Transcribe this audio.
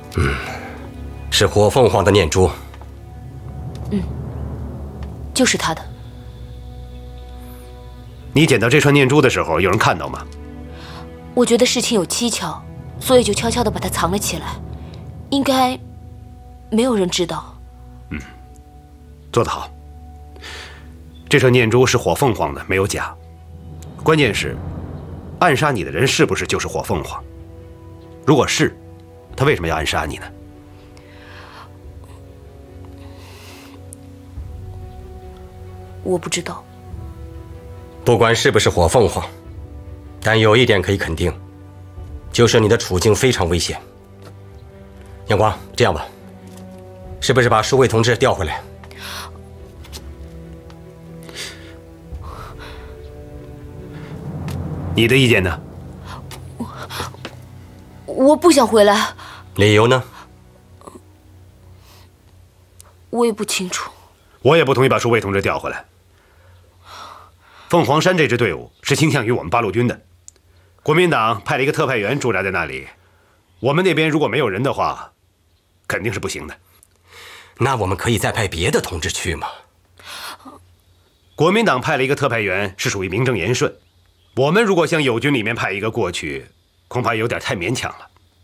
是火凤凰的念珠。 就是他的。 你捡到这串念珠的时候，有人看到吗？ 我觉得事情有蹊跷，所以就悄悄地把它藏了起来，应该没有人知道。 做得好。这串念珠是火凤凰的，没有假。关键是，暗杀你的人是不是就是火凤凰？如果是，他为什么要暗杀你呢？ 我不知道。 不管是不是火凤凰，但有一点可以肯定，就是你的处境非常危险。阳光，这样吧，是不是把舒卫同志调回来？ 你的意见呢？ 我不想回来。 理由呢？ 我也不清楚。 我也不同意把舒卫同志调回来。凤凰山这支队伍是倾向于我们八路军的，国民党派了一个特派员驻扎在那里，我们那边如果没有人的话，肯定是不行的。 那我们可以再派别的同志去吗？ 国民党派了一个特派员是属于名正言顺，我们如果向友军里面派一个过去，恐怕有点太勉强了。